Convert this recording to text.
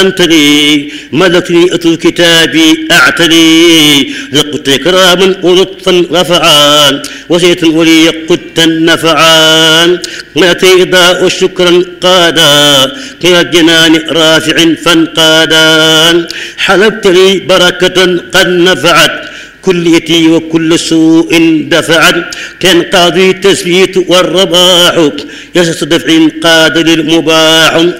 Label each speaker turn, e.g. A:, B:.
A: أنت لي ملكني أتل كتابي أعتلي لقد إكراما ولطفا رفعان وزيتا ولي قدت نفعان ماتي إضاء شكرا قادا كلا الجنان رافع فانقادا حلبت لي بركة قد نفعت كليتي وكل سوء دفعت كان قاضي التثبيت والرباح يسس دفع قاد للمباح